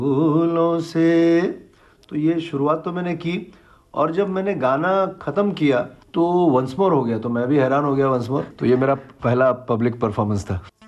फूलों से। तो ये शुरुआत तो मैंने की, और जब मैंने गाना खत्म किया तो वंस मोर हो गया, तो मैं भी हैरान हो गया वंस मोर। तो ये मेरा पहला पब्लिक परफॉर्मेंस था।